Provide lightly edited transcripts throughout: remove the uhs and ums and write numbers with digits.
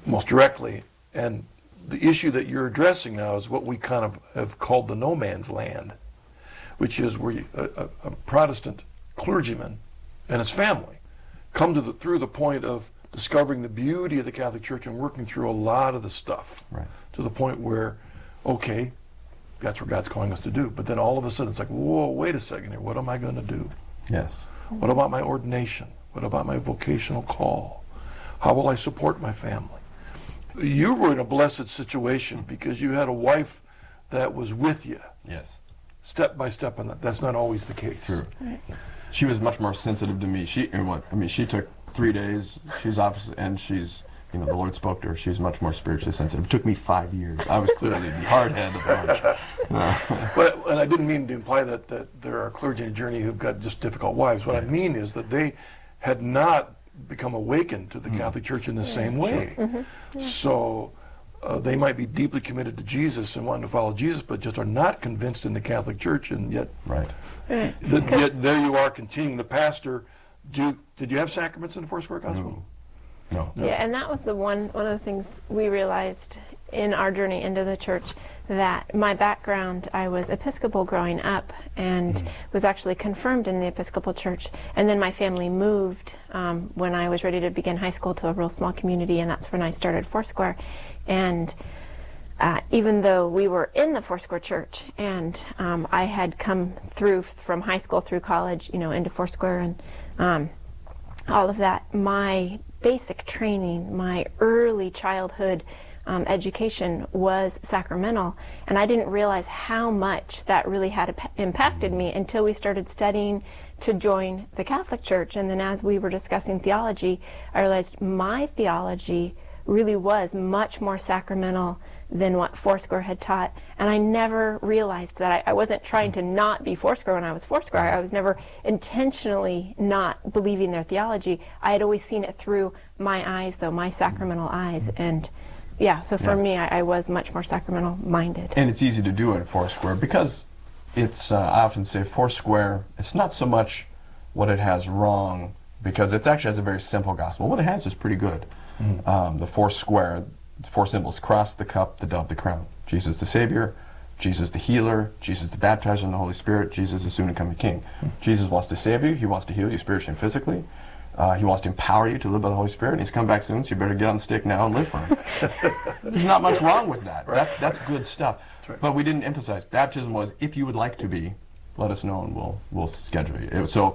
most directly. And the issue that you're addressing now is what we kind of have called the no man's land, which is where a Protestant clergyman and his family come to through the point of discovering the beauty of the Catholic Church and working through a lot of the stuff, right, to the point where, okay, that's what God's calling us to do. But then all of a sudden it's like, whoa, wait a second here, what am I going to do? Yes. What about my ordination? What about my vocational call? How will I support my family? You were in a blessed situation because you had a wife that was with you. Yes. Step by step on that. That's not always the case. True. Right. She was much more sensitive to me. She took 3 days. She's opposite, and she's, the Lord spoke to her. She was much more spiritually sensitive. It took me 5 years. I was clearly the hard head of the bunch. And I didn't mean to imply that there are clergy in a journey who've got just difficult wives. What I mean is that they had not become awakened to the Catholic Church in the same way. Sure. Yeah. So they might be deeply committed to Jesus and wanting to follow Jesus, but just are not convinced in the Catholic Church, and yet, right. Yet there you are continuing to pastor. Did you have sacraments in the Foursquare Gospel? No. Yeah, and that was one of the things we realized in our journey into the church, that my background, I was Episcopal growing up and was actually confirmed in the Episcopal Church, and then my family moved when I was ready to begin high school to a real small community, and that's when I started Foursquare. And even though we were in the Foursquare Church, and I had come through from high school through college, into Foursquare and all of that, my basic training, my early childhood education was sacramental, and I didn't realize how much that really had impacted me until we started studying to join the Catholic Church. And then as we were discussing theology, I realized my theology really was much more sacramental than what Foursquare had taught, and I never realized that I wasn't trying to not be Foursquare when I was Foursquare. I was never intentionally not believing their theology. I had always seen it through my eyes, though, my sacramental eyes, and so for me, I was much more sacramental minded. And it's easy to do in Foursquare because it's, I often say Foursquare, it's not so much what it has wrong, because it actually has a very simple gospel. What it has is pretty good. The Foursquare, the four symbols: cross, the cup, the dove, the crown. Jesus the Savior, Jesus the healer, Jesus the baptizer in the Holy Spirit, Jesus the soon-to-coming King. Jesus wants to save you, He wants to heal you spiritually and physically. He wants to empower you to live by the Holy Spirit, and He's come back soon, so you better get on the stick now and live for Him. There's not much wrong with that. That's good stuff. Right. But we didn't emphasize. Baptism was, if you would like to be, let us know and we'll schedule you. So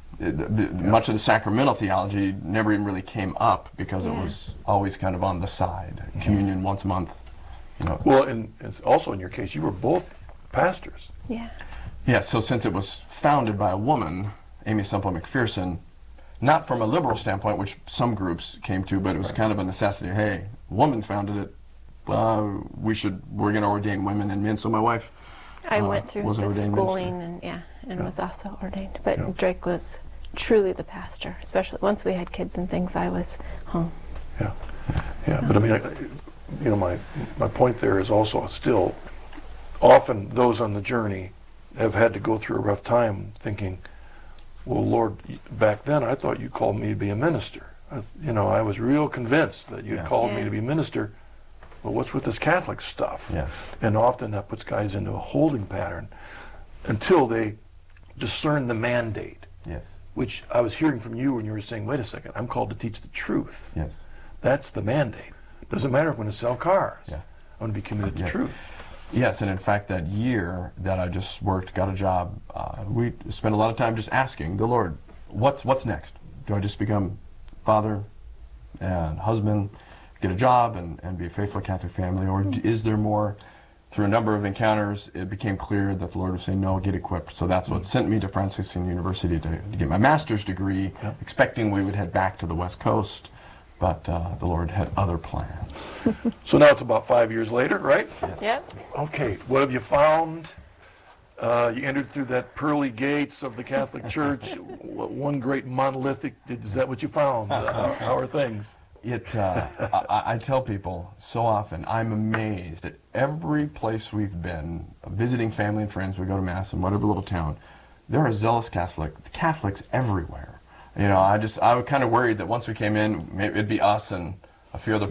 much of the sacramental theology never even really came up because it was always kind of on the side. Communion once a month. Well, and also in your case, you were both pastors. Yeah, so since it was founded by a woman, Amy Semple McPherson, not from a liberal standpoint, which some groups came to, but it was kind of a necessity. Hey, a woman founded it. We're going to ordain women and men. So my wife I went through the schooling and was also ordained. But Drake was truly the pastor, especially once we had kids and things. I was home. But I mean, my point there is also still, often those on the journey have had to go through a rough time thinking, well, Lord, back then I thought you called me to be a minister. I was real convinced that you called me to be a minister. Well, what's with this Catholic stuff? And often that puts guys into a holding pattern until they discern the mandate. Which I was hearing from you when you were saying, wait a second, I'm called to teach the truth. That's the mandate. Doesn't matter if I'm going to sell cars. I'm going to be committed to truth. Yes, and in fact, that year that I just got a job, we spent a lot of time just asking the Lord, what's next? Do I just become father and husband, get a job, and be a faithful Catholic family, or is there more? Through a number of encounters, it became clear that the Lord was saying, no, get equipped. So that's what sent me to Franciscan University to get my master's degree, expecting we would head back to the West Coast. But the Lord had other plans. So now it's about 5 years later, right? Okay, what have you found? You entered through that pearly gates of the Catholic Church, one great monolithic, is that what you found? How are things? I tell people so often, I'm amazed at every place we've been, visiting family and friends, we go to Mass in whatever little town, there are zealous Catholics everywhere. I was kind of worried that once we came in, maybe it'd be us and a few other